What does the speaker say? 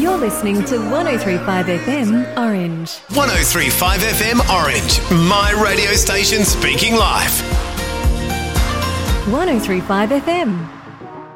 You're listening to 103.5 FM Orange. 103.5 FM Orange, my radio station speaking live. 103.5 FM.